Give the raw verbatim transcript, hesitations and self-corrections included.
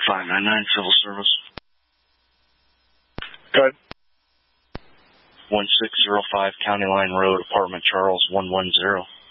five nine nine, civil service. Good. one six zero five County Line Road, apartment Charles, one one zero.